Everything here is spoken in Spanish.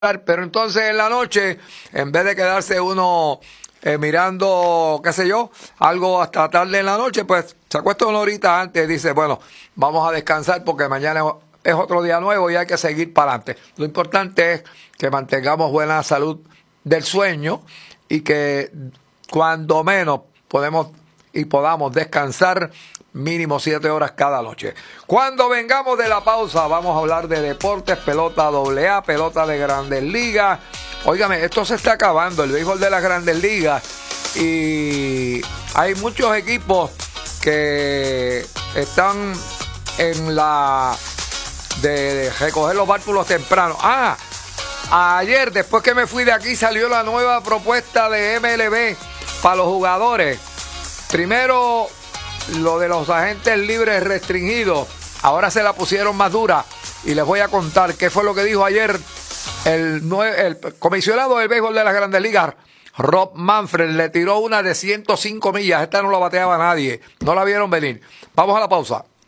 Pero entonces en la noche, en vez de quedarse uno mirando, qué sé yo, algo hasta tarde en la noche, pues se acuesta una horita antes y dice, bueno, vamos a descansar porque mañana es otro día nuevo y hay que seguir para adelante. Lo importante es que mantengamos buena salud del sueño y que cuando menos podamos descansar mínimo 7 horas cada noche. Cuando vengamos de la pausa vamos a hablar de deportes, pelota AA, pelota de Grandes Ligas. Óigame, esto se está acabando, el béisbol de las Grandes Ligas, y hay muchos equipos que están en la de recoger los bártulos temprano. Ayer, después que me fui de aquí, salió la nueva propuesta de MLB para los jugadores. Primero, lo de los agentes libres restringidos, ahora se la pusieron más dura y les voy a contar qué fue lo que dijo ayer el comisionado del béisbol de las Grandes Ligas, Rob Manfred. Le tiró una de 105 millas, esta no la bateaba nadie, no la vieron venir. Vamos a la pausa.